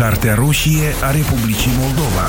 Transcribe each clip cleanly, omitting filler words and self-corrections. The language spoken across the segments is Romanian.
Cartea roșie a Republicii Moldova.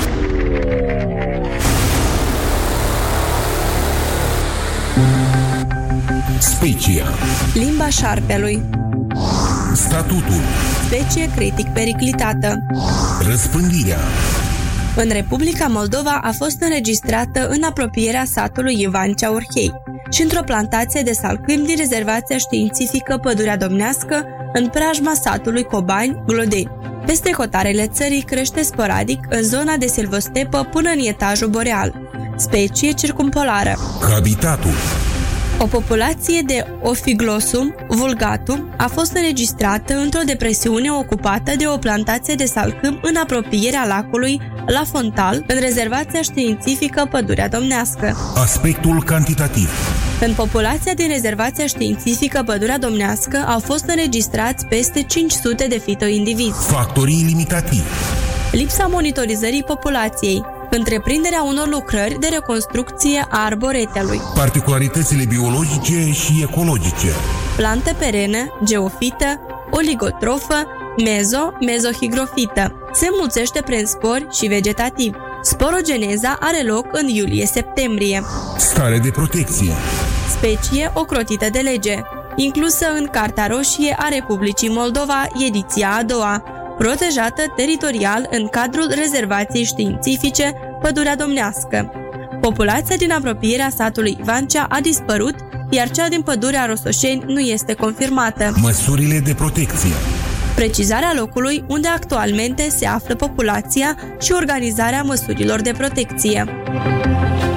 Specia. Limba șarpelui. Statutul. Specie critic periclitată. Răspândirea. În Republica Moldova a fost înregistrată în apropierea satului Ivancea Orhei și într-o plantație de salcâmi din rezervația științifică Pădurea Domnească, în preajma satului Cobani, Glodeni. Peste hotarele țării crește sporadic în zona de silvostepă până în etajul boreal. Specie circumpolară. Habitatul. O populație de Ophioglossum vulgatum a fost înregistrată într-o depresiune ocupată de o plantație de salcâm în apropierea lacului La Fontal, în rezervația științifică Pădurea Domnească. Aspectul cantitativ. În populația din rezervația științifică Pădurea Domnească au fost înregistrați peste 500 de fitoindivizi. Factorii limitativi. Lipsa monitorizării populației. Întreprinderea unor lucrări de reconstrucție a arboretelui. Particularitățile biologice și ecologice. Plantă perenă, geofită, oligotrofă, mezohigrofită. Se înmulțește prin spori și vegetativ. Sporogeneza are loc în iulie-septembrie. Stare de protecție. Specie ocrotită de lege, inclusă în Cartea Roșie a Republicii Moldova, ediția a doua, protejată teritorial în cadrul rezervației științifice Pădurea Domnească. Populația din apropierea satului Ivancea a dispărut, iar cea din Pădurea Rosoșeni nu este confirmată. Măsurile de protecție. Precizarea locului unde actualmente se află populația și organizarea măsurilor de protecție.